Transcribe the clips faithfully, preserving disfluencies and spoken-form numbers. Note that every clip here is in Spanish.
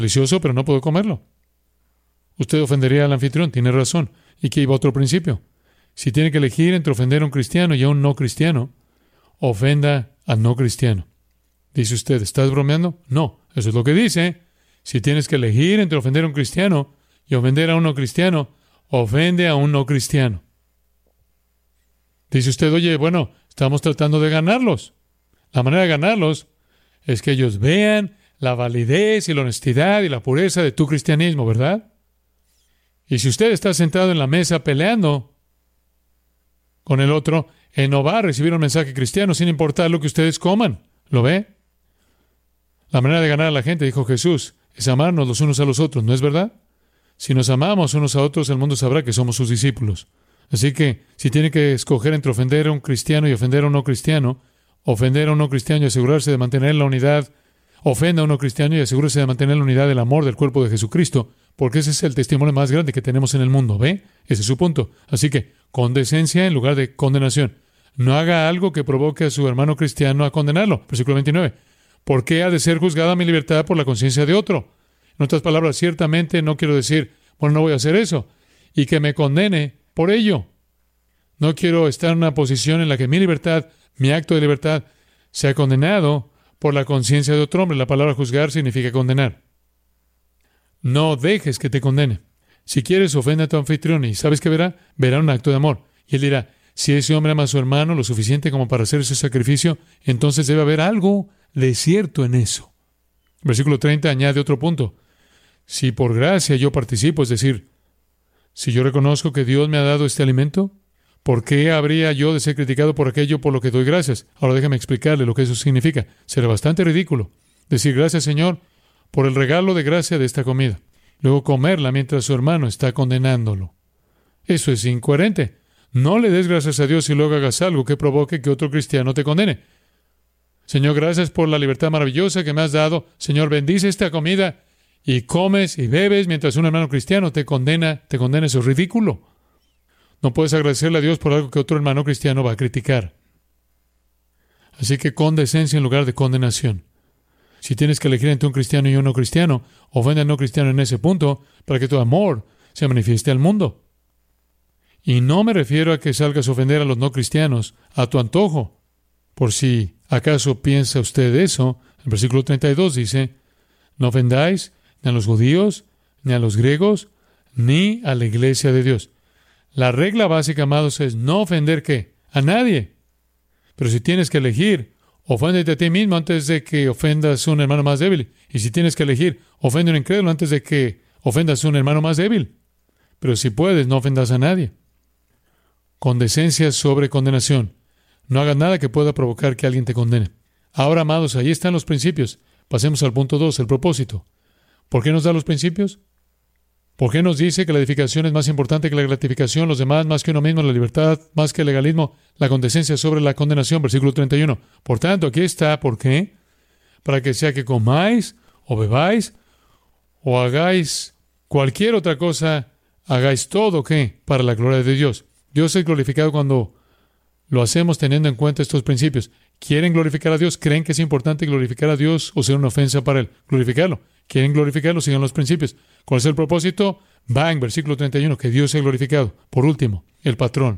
delicioso, pero no puedo comerlo. Usted ofendería al anfitrión, tiene razón. Y que iba otro principio. Si tiene que elegir entre ofender a un cristiano y a un no cristiano, ofenda al no cristiano. Dice usted, ¿estás bromeando? No, eso es lo que dice. Si tienes que elegir entre ofender a un cristiano y ofender a un no cristiano, ofende a un no cristiano. Dice usted, oye, bueno, estamos tratando de ganarlos. La manera de ganarlos es que ellos vean la validez y la honestidad y la pureza de tu cristianismo, ¿verdad? Y si usted está sentado en la mesa peleando con el otro, él no va a recibir un mensaje cristiano sin importar lo que ustedes coman. ¿Lo ve? La manera de ganar a la gente, dijo Jesús, es amarnos los unos a los otros, ¿no es verdad? Si nos amamos unos a otros, el mundo sabrá que somos sus discípulos. Así que, si tiene que escoger entre ofender a un cristiano y ofender a un no cristiano, ofender a un no cristiano y asegurarse de mantener la unidad, ofenda a un no cristiano y asegúrese de mantener la unidad del amor del cuerpo de Jesucristo, porque ese es el testimonio más grande que tenemos en el mundo, ¿ve? Ese es su punto. Así que, con decencia en lugar de condenación. No haga algo que provoque a su hermano cristiano a condenarlo. Versículo veintinueve. ¿Por qué ha de ser juzgada mi libertad por la conciencia de otro? En otras palabras, ciertamente no quiero decir, bueno, no voy a hacer eso, y que me condene por ello. No quiero estar en una posición en la que mi libertad, mi acto de libertad, sea condenado por la conciencia de otro hombre. La palabra juzgar significa condenar. No dejes que te condene. Si quieres, ofende a tu anfitrión y ¿sabes qué verá? Verá un acto de amor. Y él dirá, si ese hombre ama a su hermano lo suficiente como para hacer ese sacrificio, entonces debe haber algo de cierto en eso. Versículo treinta añade otro punto. Si por gracia yo participo, es decir, si yo reconozco que Dios me ha dado este alimento, ¿por qué habría yo de ser criticado por aquello por lo que doy gracias? Ahora déjame explicarle lo que eso significa. Será bastante ridículo decir gracias, Señor, por el regalo de gracia de esta comida. Luego comerla mientras su hermano está condenándolo. Eso es incoherente. No le des gracias a Dios y luego hagas algo que provoque que otro cristiano te condene. Señor, gracias por la libertad maravillosa que me has dado. Señor, bendice esta comida y comes y bebes mientras un hermano cristiano te condena. Te condena, eso es ridículo. No puedes agradecerle a Dios por algo que otro hermano cristiano va a criticar. Así que con decencia en lugar de condenación. Si tienes que elegir entre un cristiano y un no cristiano, ofende al no cristiano en ese punto para que tu amor se manifieste al mundo. Y no me refiero a que salgas a ofender a los no cristianos a tu antojo. Por si acaso piensa usted eso, el versículo treinta y dos dice, no ofendáis ni a los judíos, ni a los griegos, ni a la iglesia de Dios. La regla básica, amados, es no ofender ¿qué? A nadie. Pero si tienes que elegir, oféndete a ti mismo antes de que ofendas a un hermano más débil. Y si tienes que elegir, ofende a un incrédulo antes de que ofendas a un hermano más débil. Pero si puedes, no ofendas a nadie. Con decencia sobre condenación. No hagas nada que pueda provocar que alguien te condene. Ahora, amados, ahí están los principios. Pasemos al punto dos, el propósito. ¿Por qué nos da los principios? ¿Por qué nos dice que la edificación es más importante que la gratificación, los demás más que uno mismo, la libertad más que el legalismo, la condescencia sobre la condenación? Versículo treinta y uno. Por tanto, aquí está, ¿por qué? Para que sea que comáis o bebáis o hagáis cualquier otra cosa, hagáis todo, ¿qué? Para la gloria de Dios. Dios es glorificado cuando lo hacemos teniendo en cuenta estos principios. ¿Quieren glorificar a Dios? ¿Creen que es importante glorificar a Dios o ser una ofensa para Él? Glorificarlo. ¿Quieren glorificarlo? Sigan los principios. ¿Cuál es el propósito? Va en versículo treinta y uno, que Dios sea glorificado. Por último, el patrón.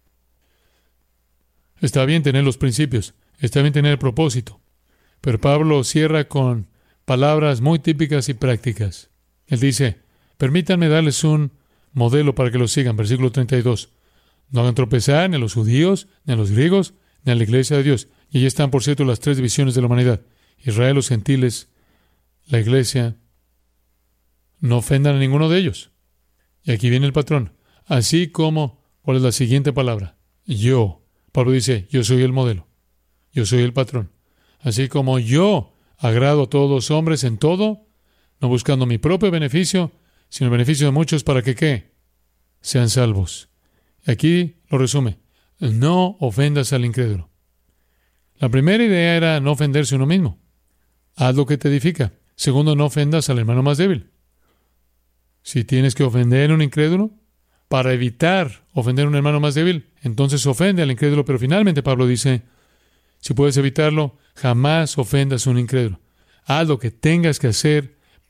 Está bien tener los principios. Está bien tener el propósito. Pero Pablo cierra con palabras muy típicas y prácticas. Él dice, permítanme darles un modelo para que lo sigan. Versículo treinta y dos. No hagan tropezar ni a los judíos, ni a los griegos, ni a la iglesia de Dios. Y allí están, por cierto, las tres divisiones de la humanidad. Israel, los gentiles, la iglesia. No ofendan a ninguno de ellos. Y aquí viene el patrón. Así como, ¿cuál es la siguiente palabra? Yo. Pablo dice, yo soy el modelo. Yo soy el patrón. Así como yo agrado a todos los hombres en todo, no buscando mi propio beneficio, sino el beneficio de muchos para que, ¿qué? Sean salvos. Aquí lo resume. No ofendas al incrédulo. La primera idea era no ofenderse uno mismo. Haz lo que te edifica. Segundo, no ofendas al hermano más débil. Si tienes que ofender a un incrédulo, para evitar ofender a un hermano más débil, entonces ofende al incrédulo. Pero finalmente Pablo dice, si puedes evitarlo, jamás ofendas a un incrédulo. Haz lo que tengas que hacer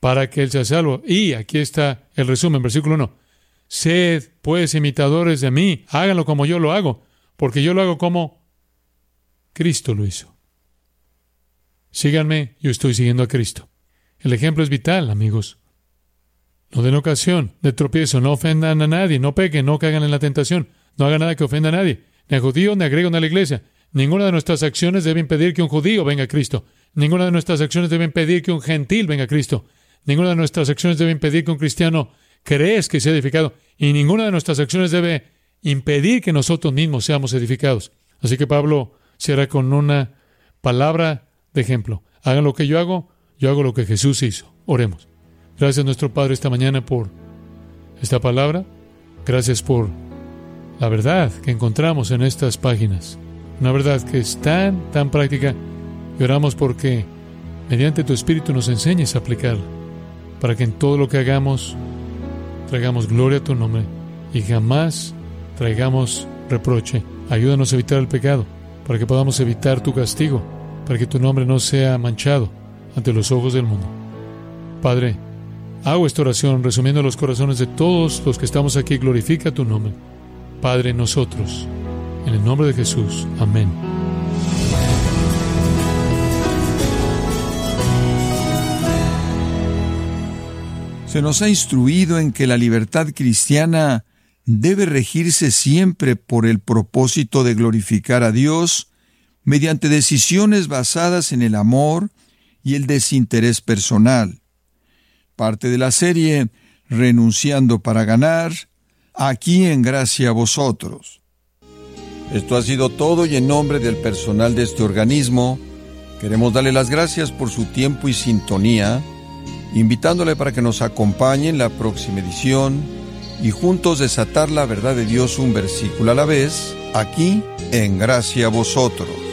para que él sea salvo. Y aquí está el resumen, versículo uno. Sed, pues, imitadores de mí, háganlo como yo lo hago, porque yo lo hago como Cristo lo hizo. Síganme, yo estoy siguiendo a Cristo. El ejemplo es vital, amigos. No den ocasión de tropiezo, no ofendan a nadie, no pequen, no caigan en la tentación, no hagan nada que ofenda a nadie, ni a judíos, ni a griegos, ni a la iglesia. Ninguna de nuestras acciones debe impedir que un judío venga a Cristo. Ninguna de nuestras acciones debe impedir que un gentil venga a Cristo. Ninguna de nuestras acciones debe impedir que un cristiano crezca que sea edificado. Y ninguna de nuestras acciones debe impedir que nosotros mismos seamos edificados. Así que Pablo cierra con una palabra de ejemplo. Hagan lo que yo hago, yo hago lo que Jesús hizo. Oremos. Gracias, nuestro Padre, esta mañana por esta palabra. Gracias por la verdad que encontramos en estas páginas. Una verdad que es tan, tan práctica. Y oramos porque mediante tu Espíritu nos enseñes a aplicarla, para que en todo lo que hagamos traigamos gloria a tu nombre y jamás traigamos reproche. Ayúdanos a evitar el pecado, para que podamos evitar tu castigo, para que tu nombre no sea manchado ante los ojos del mundo. Padre, hago esta oración resumiendo los corazones de todos los que estamos aquí. Glorifica tu nombre, Padre, en nosotros. En el nombre de Jesús. Amén. Se nos ha instruido en que la libertad cristiana debe regirse siempre por el propósito de glorificar a Dios mediante decisiones basadas en el amor y el desinterés personal. Parte de la serie Renunciando para ganar, aquí en Gracia a Vosotros. Esto ha sido todo y en nombre del personal de este organismo, queremos darle las gracias por su tiempo y sintonía, invitándole para que nos acompañe en la próxima edición y juntos desatar la verdad de Dios un versículo a la vez, aquí en Gracia a Vosotros.